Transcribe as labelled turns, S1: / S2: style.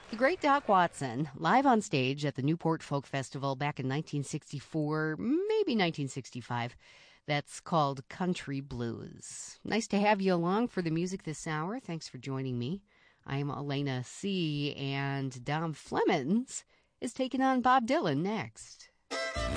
S1: The great Doc Watson, live on stage at the Newport Folk Festival back in 1964, maybe 1965. That's called Country Blues. Nice to have you along for the music this hour. Thanks for joining me. I'm Elena C., and Dom Flemons is taking on Bob Dylan next.